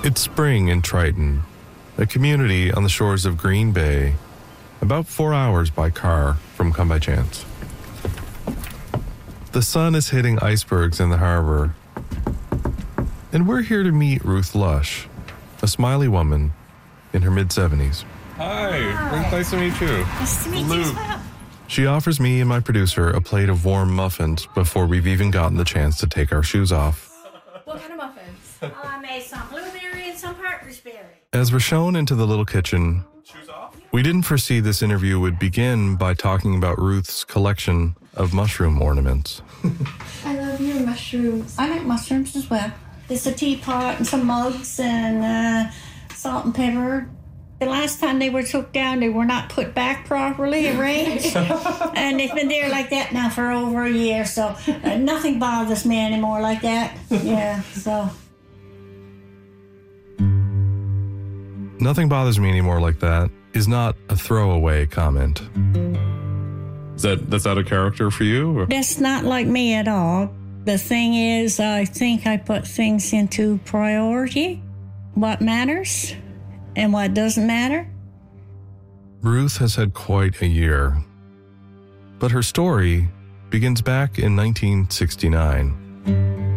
It's spring in Triton, a community on the shores of Green Bay, about 4 hours by car from Come By Chance. The sun is hitting icebergs in the harbor, and we're here to meet Ruth Lush, a smiley woman in her mid-70s. Hi, Ruth, nice to meet you. Nice to meet you as well. She offers me and my producer a plate of warm muffins before we've even gotten the chance to take our shoes off. What kind of muffins? I made some blueberry and some partridge berry. As we're shown into the little kitchen, we didn't foresee this interview would begin by talking about Ruth's collection of mushroom ornaments. I love your mushrooms. I like mushrooms as well. It's a teapot and some mugs and salt and pepper. The last time they were took down, they were not put back properly, arranged. And they've been there like that now for over a year, so nothing bothers me anymore like that. Yeah, so. Nothing bothers me anymore like that is not a throwaway comment. That's out of character for you? Or? That's not like me at all. The thing is, I think I put things into priority, what matters and what doesn't matter. Ruth has had quite a year, but her story begins back in 1969.